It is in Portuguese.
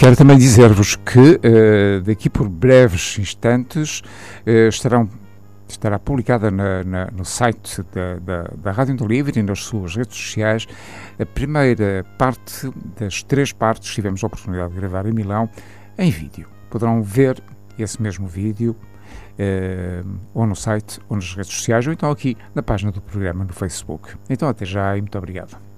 Quero também dizer-vos que daqui por breves instantes estará publicada no site da Rádio Onda Livre e nas suas redes sociais a primeira parte das 3 partes que tivemos a oportunidade de gravar em Milão em vídeo. Poderão ver esse mesmo vídeo ou no site ou nas redes sociais ou então aqui na página do programa no Facebook. Então até já e muito obrigado.